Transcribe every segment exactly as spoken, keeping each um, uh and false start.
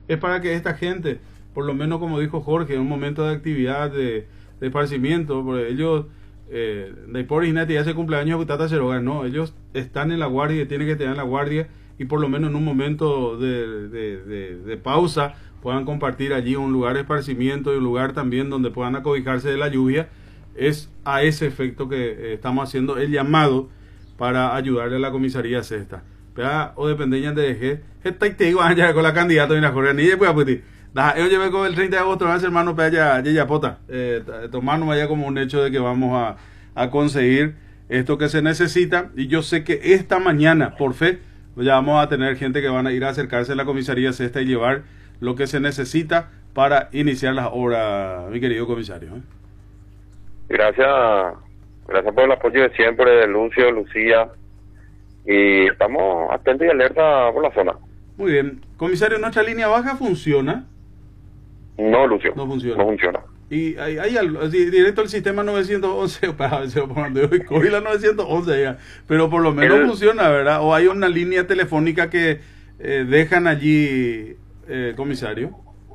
es para que esta gente, por lo menos como dijo Jorge, en un momento de actividad, de, de esparcimiento, porque ellos, eh, de por y hace cumpleaños de Tata Ceroga, no, ellos están en la guardia y tienen que estar en la guardia y por lo menos en un momento de, de, de, de pausa puedan compartir allí un lugar de esparcimiento y un lugar también donde puedan acobijarse de la lluvia. Es a ese efecto que eh, estamos haciendo el llamado para ayudarle a la comisaría sexta. Pero, o dependencia de G, esta y te digo, ya con la candidata y la Jorge, ni después a putir. Yo llevé con el treinta de agosto, más hermano, para allá, allá, pota. Eh, tomarnos vaya como un hecho de que vamos a, a conseguir esto que se necesita. Y yo sé que esta mañana, por fe, ya vamos a tener gente que van a ir a acercarse a la comisaría sexta y llevar lo que se necesita para iniciar las obras, mi querido comisario. ¿eh? Gracias, gracias por el apoyo de siempre, de Lucio, Lucía, y estamos atentos y alerta por la zona. Muy bien. Comisario, ¿nuestra línea baja funciona? No, Lucio, no funciona. No funciona. Y hay, hay algo, directo al sistema novecientos once, para hoy la novecientos once ya, pero por lo menos el, funciona, ¿verdad? O hay una línea telefónica que eh, dejan allí, eh, comisario.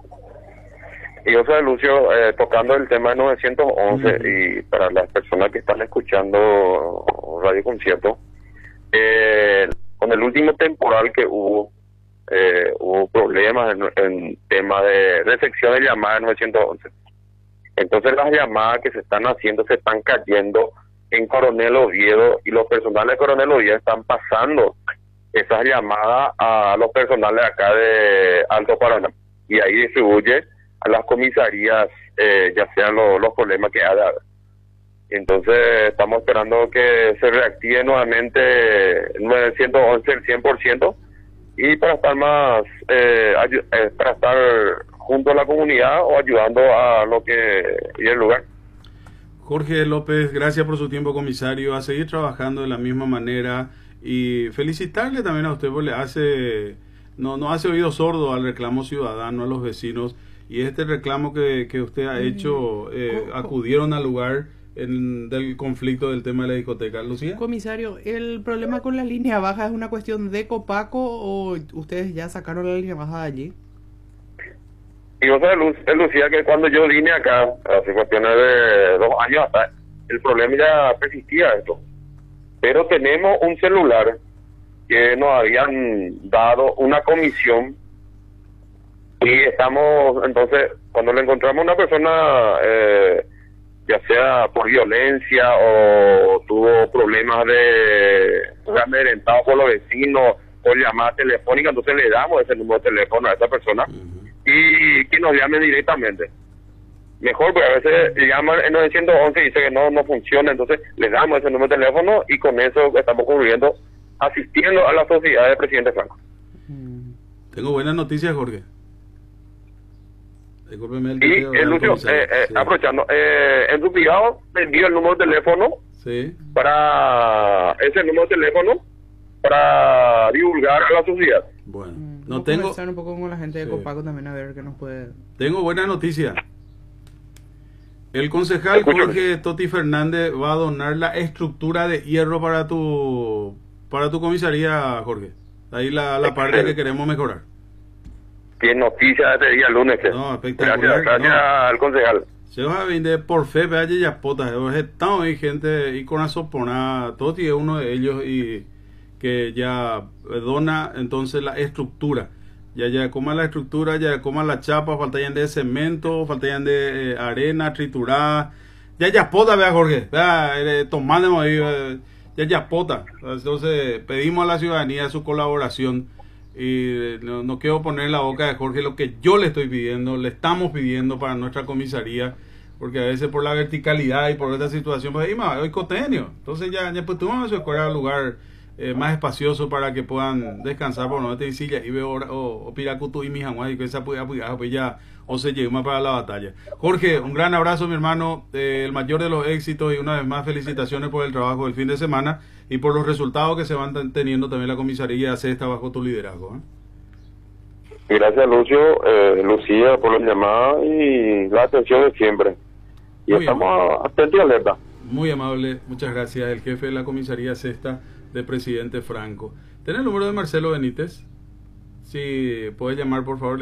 Y yo soy Lucio, eh, tocando el tema de novecientos once, uh-huh. Y para las personas que están escuchando Radio Concierto, eh, con el último temporal que hubo, eh, hubo problemas en, en tema de recepción de llamadas novecientos once. Entonces las llamadas que se están haciendo se están cayendo en Coronel Oviedo y los personales de Coronel Oviedo están pasando esas llamadas a los personales acá de Alto Paraná y ahí distribuye a las comisarías, eh, ya sean lo, los problemas que haya. Entonces estamos esperando que se reactive nuevamente el novecientos once el cien por ciento y para estar más, eh, ayu- eh, para estar junto a la comunidad o ayudando a lo que y el lugar. Jorge López, gracias por su tiempo, comisario, a seguir trabajando de la misma manera y felicitarle también a usted porque le hace, no, no hace oído sordo al reclamo ciudadano, a los vecinos, y este reclamo que, que usted ha hecho, eh, acudieron al lugar en, del conflicto del tema de la discoteca. Lucía. Comisario, ¿el problema con la línea baja es una cuestión de Copaco o ustedes ya sacaron la línea baja de allí? Y vos sabés, Lu- Lucía, que cuando yo vine acá, hace cuestiones de dos años atrás, el problema ya persistía esto. Pero tenemos un celular que nos habían dado una comisión y estamos, entonces, cuando le encontramos a una persona, eh, ya sea por violencia o tuvo problemas de fue amedrentado por los vecinos o llamada telefónica, entonces le damos ese número de teléfono a esa persona. Uh-huh. Y que nos llamen directamente. Mejor, porque a veces llaman en novecientos once y dice que no no funciona, entonces les damos ese número de teléfono y con eso estamos cubriendo, asistiendo a la sociedad del presidente Franco. Tengo buenas noticias, Jorge. Discúlpeme el y el Lucio, eh, eh, sí. aprovechando, eh, en su privado me envío el número de teléfono, sí. para ese número de teléfono para divulgar a la sociedad. Bueno. No No tengo. Conversar un poco con la gente de Sí. Copaco también a ver qué nos puede. Tengo buena noticia. El concejal Escúchame. Jorge Toti Fernández va a donar la estructura de hierro para tu para tu comisaría, Jorge. Ahí la, la parte que queremos mejorar. Qué noticia este día lunes. Que No, espectacular. Gracias, gracias No. al concejal. Se va a vender por fe, vea ya potas. Estamos ahí gente y con la soponada. Toti es uno de ellos y que ya dona entonces la estructura. Ya ya coma la estructura, ya coma la chapa, faltarían de cemento, faltarían de eh, arena triturada. Ya ya pota, vea Jorge, vea, eh, tomando ahí, eh, ya ya pota. Entonces pedimos a la ciudadanía su colaboración y eh, no, no quiero poner en la boca de Jorge lo que yo le estoy pidiendo, le estamos pidiendo para nuestra comisaría, porque a veces por la verticalidad y por esta situación, pues ahí más, hoy cotenio. Entonces ya, ya pues tuvimos que escoger un lugar Eh, más espacioso para que puedan descansar por no tener silla y veo o, o piracutu y mi y que esa pues ya o se llega para la batalla. Jorge, un gran abrazo, mi hermano, eh, el mayor de los éxitos y una vez más felicitaciones por el trabajo del fin de semana y por los resultados que se van teniendo también la comisaría sexta bajo tu liderazgo. ¿eh? Gracias, Lucio, eh, Lucía, por la llamada y la atención de siempre. Y Muy estamos amable. atentos y alerta. Muy amable, muchas gracias. El jefe de la comisaría sexta de presidente Franco. ¿Tiene el número de Marcelo Benítez? Si puede llamar, por favor.